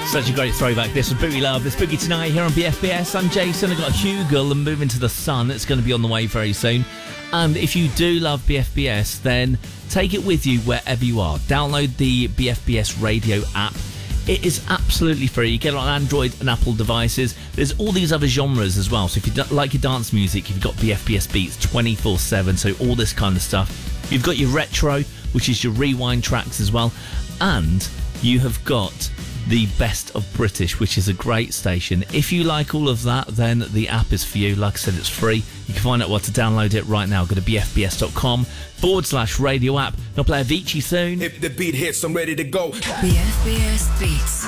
Such a great throwback. This was Boogie Love. It's Boogie Tonight here on BFBS. I'm Jason. I've got Hugo and Moving to the Sun. It's going to be on the way very soon. And if you do love BFBS, then take it with you wherever you are. Download the BFBS radio app. It is absolutely free. You get it on Android and Apple devices. There's all these other genres as well. So if you like your dance music, you've got BFBS Beats 24/7. So all this kind of stuff. You've got your retro, which is your rewind tracks as well. And you have got the Best of British, which is a great station. If you like all of that, then the app is for you. Like I said, it's free. You can find out where to download it right now. Go to bfbs.com/radio app. I'll play Avicii soon. If the beat hits, I'm ready to go. BFBS Beats.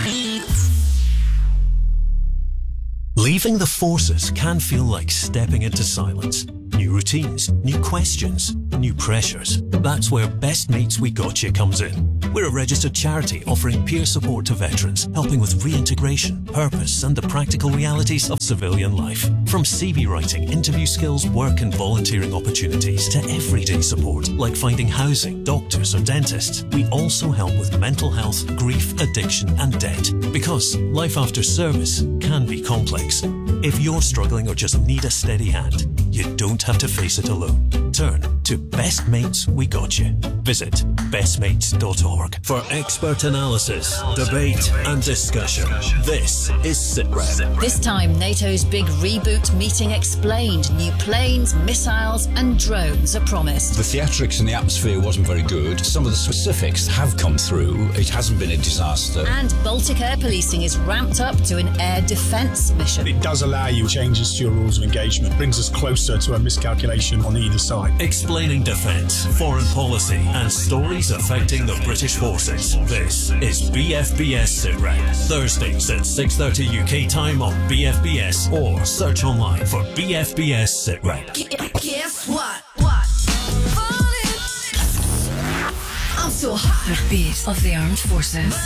Leaving the forces can feel like stepping into silence. New routines, new questions, new pressures. That's where Best Mates We Got You comes in. We're a registered charity offering peer support to veterans, helping with reintegration, purpose and the practical realities of civilian life. From CV writing, interview skills, work and volunteering opportunities to everyday support like finding housing, doctors or dentists. We also help with mental health, grief, addiction and debt. Because life after service can be complex. If you're struggling or just need a steady hand, you don't have to face it alone. Turn to Best Mates We Got You. Visit bestmates.org for expert analysis, debate and discussion. This is SITREP. This time, NATO's big reboot meeting explained. New planes, missiles and drones are promised. The theatrics and the atmosphere wasn't very good. Some of the specifics have come through. It hasn't been a disaster. And Baltic air policing is ramped up to an air defence mission. It does allow you changes to your rules of engagement. Brings us closer to a miscalculation on either side. Explaining defence, foreign policy and stories affecting the British forces. This is BFBS SITREP. Thursdays at 6:30 UK time on BFBS or search online for BFBS SITREP. Guess what? I'm so hot. The beat of the armed forces.